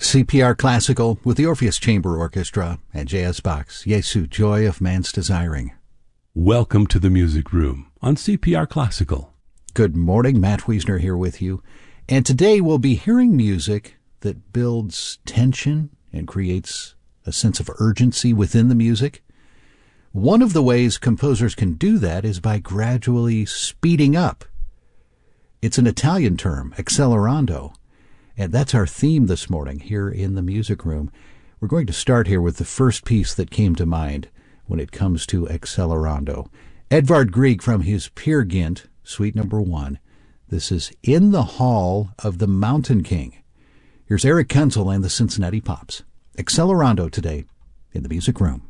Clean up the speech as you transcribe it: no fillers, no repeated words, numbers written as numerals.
CPR Classical with the Orpheus Chamber Orchestra and J.S. Bach's Jesu, Joy of Man's Desiring. Welcome to the Music Room on CPR Classical. Good morning, Matt Wiesner here with you. And today we'll be hearing music that builds tension and creates a sense of urgency within the music. One of the ways composers can do that is by gradually speeding up. It's an Italian term, accelerando. And that's our theme this morning here in the Music Room. We're going to start here with the first piece that came to mind when it comes to accelerando. Edvard Grieg from his Peer Gynt, Suite Number 1. This is In the Hall of the Mountain King. Here's Eric Kunzel and the Cincinnati Pops. Accelerando today in the Music Room.